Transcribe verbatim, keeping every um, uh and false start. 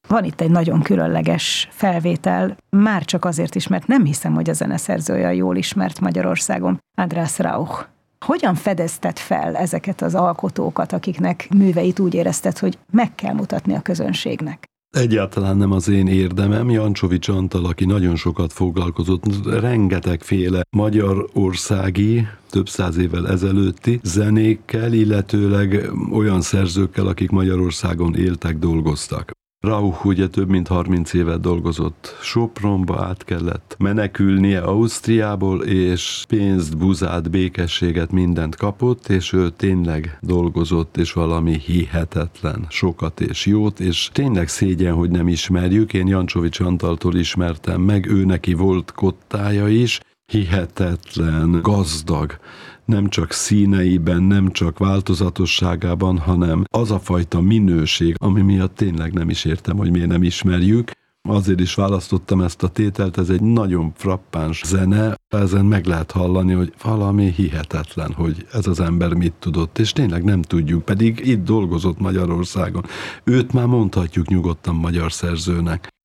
Van itt egy nagyon különleges felvétel, már csak azért is, mert nem hiszem, hogy a zeneszerző olyan jól ismert Magyarországon, András Rauch. Hogyan fedezted fel ezeket az alkotókat, akiknek műveit úgy érezted, hogy meg kell mutatni a közönségnek? Egyáltalán nem az én érdemem. Jancsovics Antal, aki nagyon sokat foglalkozott, rengetegféle magyarországi, több száz évvel ezelőtti zenékkel, illetőleg olyan szerzőkkel, akik Magyarországon éltek, dolgoztak. Rauch ugye több mint harminc évet dolgozott Sopronba, át kellett menekülnie Ausztriából, és pénzt, buzát, békességet, mindent kapott, és ő tényleg dolgozott, és valami hihetetlen sokat és jót, és tényleg szégyen, hogy nem ismerjük. Én Jancsovics Antaltól ismertem meg, ő neki volt kottája is, hihetetlen, gazdag, nem csak színeiben, nem csak változatosságában, hanem az a fajta minőség, ami miatt tényleg nem is értem, hogy miért nem ismerjük. Azért is választottam ezt a tételt, ez egy nagyon frappáns zene, ezen meg lehet hallani, hogy valami hihetetlen, hogy ez az ember mit tudott, és tényleg nem tudjuk, pedig itt dolgozott Magyarországon. Őt már mondhatjuk nyugodtan magyar szerzőnek.